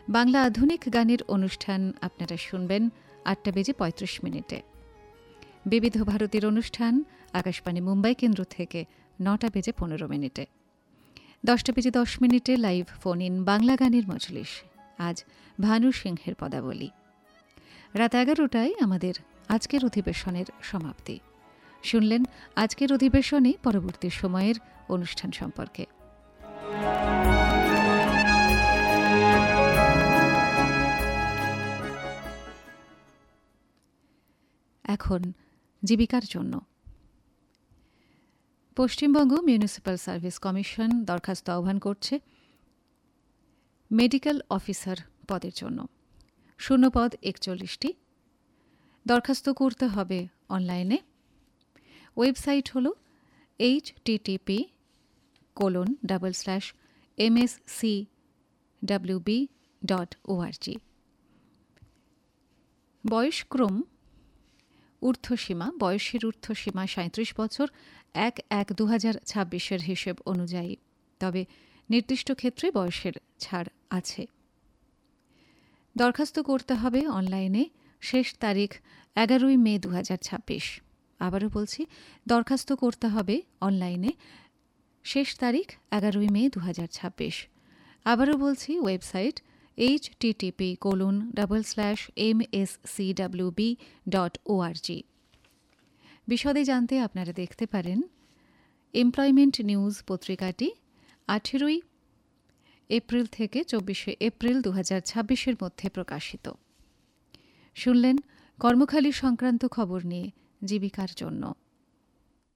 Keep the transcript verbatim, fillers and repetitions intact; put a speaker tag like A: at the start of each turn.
A: বাংলা আধুনিক গানের অনুষ্ঠান আপনারা শুনবেন আটটা বেজে পঁয়ত্রিশ মিনিটে। বিবিধ ভারতীর অনুষ্ঠান আকাশবাণী মুম্বাই কেন্দ্র থেকে নটা বেজে পনেরো মিনিটে। দশটা বেজে দশ মিনিটে লাইভ ফোন ইন বাংলা গানের মজলিস। আজ ভানু সিংহের পদাবলী। রাত এগারোটায় আমাদের আজকের অধিবেশনের সমাপ্তি। শুনলেন আজকের অধিবেশনে পরবর্তী সময়ের অনুষ্ঠান সম্পর্কে। এখন জীবিকার জন্য পশ্চিমবঙ্গ মিউনিসিপ্যাল সার্ভিস কমিশন দরখাস্ত আহ্বান করছে মেডিকেল অফিসার পদের জন্য। শূন্যপদ একচল্লিশটি। দরখাস্ত করতে হবে অনলাইনে। ওয়েবসাইট হল H TTP colon double slash M S C W B dot ORG. বয়সক্রম ঊর্ধ্বসীমা বয়সের ঊর্ধ্বসীমা সাঁত্রিশ বছর এক এক দু হাজার ছাব্বিশের হিসেব অনুযায়ী, তবে নির্দিষ্ট ক্ষেত্রে বয়সের ছাড় আছে। দরখাস্ত করতে হবে অনলাইনে। শেষ তারিখ এগারোই মে দু হাজার ছাব্বিশ। আবারও বলছি, দরখাস্ত করতে হবে অনলাইনে। শেষ তারিখ এগারোই মে দু হাজার ছাব্বিশ। আবারও বলছি, website H TTP colon double slash M S C W B dot ORG. বিশদে জানতে আপনারা দেখতে পারেন এমপ্লয়মেন্ট নিউজ পত্রিকাটি আঠেরোই এপ্রিল থেকে চব্বিশে এপ্রিল দু হাজার ছাব্বিশের মধ্যে প্রকাশিত। শুনলেন কর্মখালী সংক্রান্ত খবর নিয়ে জীবিকার জন্য।